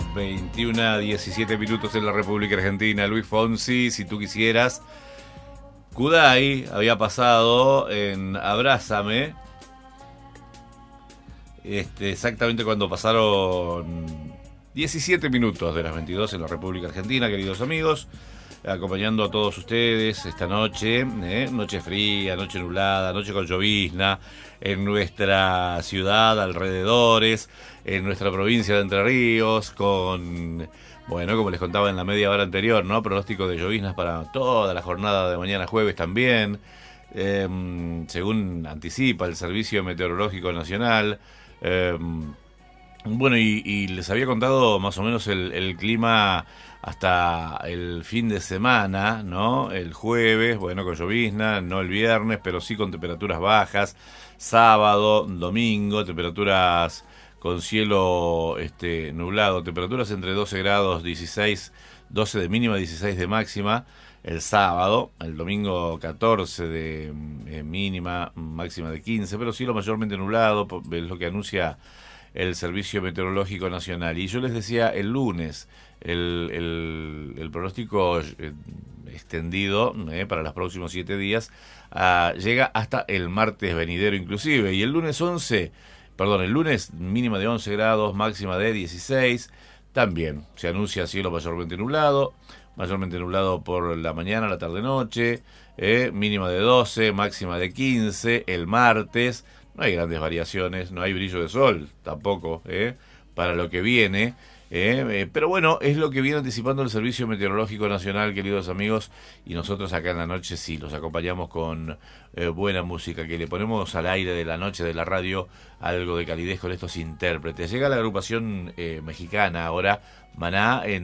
21:17 en la República Argentina. Luis Fonsi, si tú quisieras. Kudai había pasado en Abrázame. Exactamente cuando pasaron 17 minutos de las 22 en la República Argentina, queridos amigos. Acompañando a todos ustedes esta noche, noche fría, noche nublada, noche con llovizna, en nuestra ciudad, alrededores, en nuestra provincia de Entre Ríos, con, bueno, como les contaba en la media hora anterior, ¿no? Pronóstico de lloviznas para toda la jornada de mañana jueves también, según anticipa el Servicio Meteorológico Nacional. Bueno, y les había contado más o menos el clima hasta el fin de semana, ¿no? El jueves, bueno, con llovizna, no el viernes, pero sí con temperaturas bajas. Sábado, domingo, temperaturas con cielo nublado, temperaturas entre 12 grados, 12 de mínima, 16 de máxima. El sábado, el domingo 14 de mínima, máxima de 15, pero cielo mayormente nublado, es lo que anuncia el Servicio Meteorológico Nacional. Y yo les decía el lunes, el pronóstico extendido para los próximos 7 días llega hasta el martes venidero inclusive. Y el lunes el lunes mínima de 11 grados, máxima de 16. También se anuncia cielo mayormente nublado por la mañana, la tarde-noche, mínima de 12, máxima de 15. El martes no hay grandes variaciones, no hay brillo de sol tampoco para lo que viene. Pero bueno, es lo que viene anticipando el Servicio Meteorológico Nacional, queridos amigos, y nosotros acá en la noche sí, los acompañamos con buena música, que le ponemos al aire de la noche de la radio algo de calidez con estos intérpretes. Llega la agrupación mexicana ahora, Maná, en